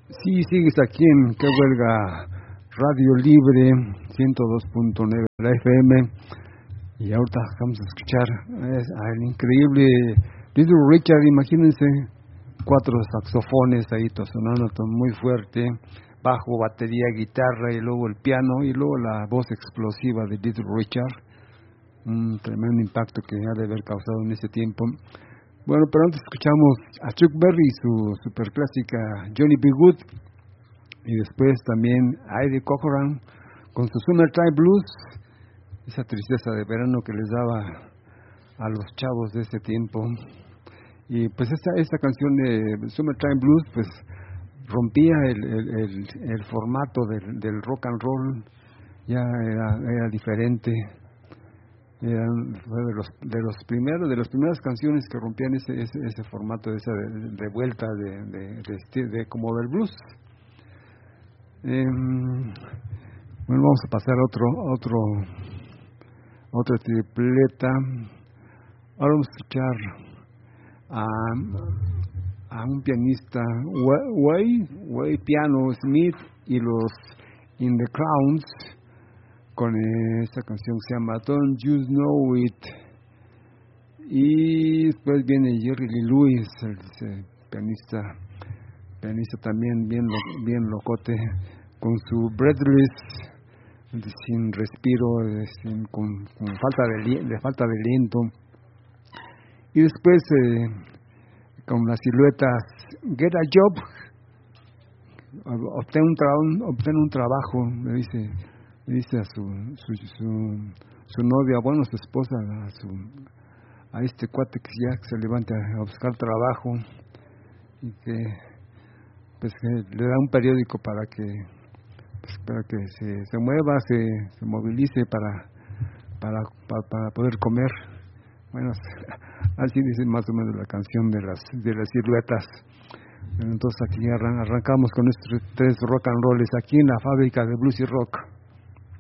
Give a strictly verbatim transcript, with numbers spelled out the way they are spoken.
Sí, sigues aquí en Que Huelga Radio Libre ciento dos punto nueve de la F M. Y ahorita vamos a escuchar es, al increíble Little Richard. Imagínense, cuatro saxofones ahí sonando muy fuerte, bajo, batería, guitarra y luego el piano y luego la voz explosiva de Little Richard. Un tremendo impacto que ha de haber causado en ese tiempo. Bueno, pero antes escuchamos a Chuck Berry y su superclásica Johnny B. Good, y después también a Eddie Cochran con su Summertime Blues, esa tristeza de verano que les daba a los chavos de ese tiempo. Y pues esta, esta canción de Summertime Blues pues rompía el, el, el, el formato del, del rock and roll, ya era, era diferente. Eran de los de los primeros de las primeras canciones que rompían ese ese, ese formato, esa revuelta de de, de, de, de como del blues. Eh, bueno, vamos a pasar a otro otro otra tripleta. Ahora vamos a escuchar a a un pianista, Way Way Piano Smith y los In the Clowns, con esta canción que se llama Don't You Know It. Y después viene Jerry Lee Lewis, el, el pianista pianista también bien lo, bien locote, con su Breathless, sin respiro, sin, con, con falta de, de falta de aliento. Y después eh, con las siluetas Get a Job, obtén un, tra- obtén un trabajo, me dice le dice a su su, su su novia, bueno, su esposa, a su a este cuate que ya se levanta a buscar trabajo y que pues que le da un periódico para que pues, para que se, se mueva, se, se movilice para para, para para poder comer. Bueno, así dice más o menos la canción de las de las siluetas. Entonces aquí arran- arrancamos con estos tres rock and rolls aquí en la fábrica de blues y rock.